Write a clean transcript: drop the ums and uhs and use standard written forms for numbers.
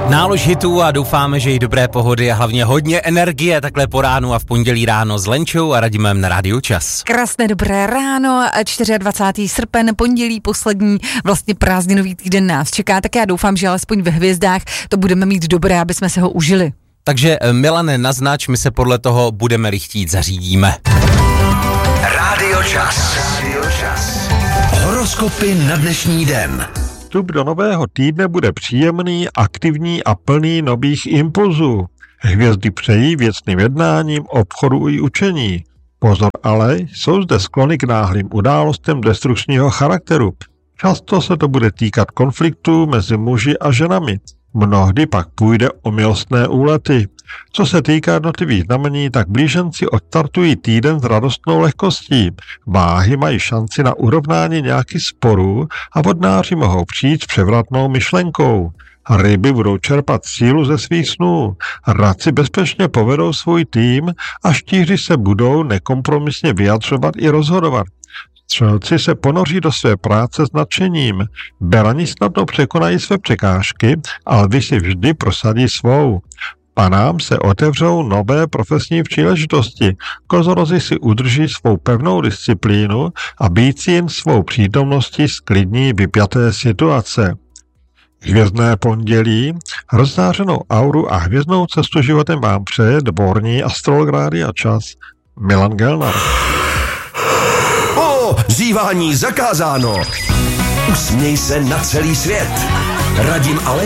Nálož hitů a doufáme, že i dobré pohody a hlavně hodně energie takhle po ránu a v pondělí ráno s Lenčou a Radimem na Rádiu Čas. Krásné dobré ráno, 24. srpen, pondělí, poslední vlastně prázdninový týden nás čeká, tak já doufám, že alespoň ve hvězdách to budeme mít dobré, aby jsme se ho užili. Takže Milane, naznač, my se podle toho budeme-li chtít zařídíme. Rádio Čas. Horoskopy na dnešní den. Vstup do nového týdne bude příjemný, aktivní a plný nových impulzů. Hvězdy přejí věcným jednáním, obchodu i učení. Pozor ale, jsou zde sklony k náhlým událostem destrukčního charakteru. Často se to bude týkat konfliktů mezi muži a ženami. Mnohdy pak půjde o milostné úlety. Co se týká jednotlivých znamení, tak blíženci odstartují týden s radostnou lehkostí. Váhy mají šanci na urovnání nějakých sporů a vodnáři mohou přijít s převratnou myšlenkou. Ryby budou čerpat sílu ze svých snů. Raci bezpečně povedou svůj tým a štíři se budou nekompromisně vyjadřovat i rozhodovat. Střelci se ponoří do své práce s nadšením. Berani snadno překonají své překážky, ale lvi si vždy prosadí svou. Panám se otevřou nové profesní příležitosti. Kozorozi si udrží svou pevnou disciplínu a býci jen svou přítomností sklidní vypjaté situace. Hvězdné pondělí, rozzářenou auru a hvězdnou cestu životem vám přeje dvorní astrolog Rádia Čas Milan Gelnar. Zívání zakázáno. Usměj se na celý svět. Radim a